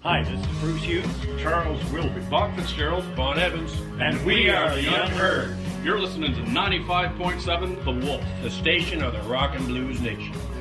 Hi, this is Bruce Hughes, Charles Wilby, Bob Fitzgerald, Bon Evans, and we are the Young Herd. You're listening to 95.7 The Wolf, the station of the Rock and Blues Nation.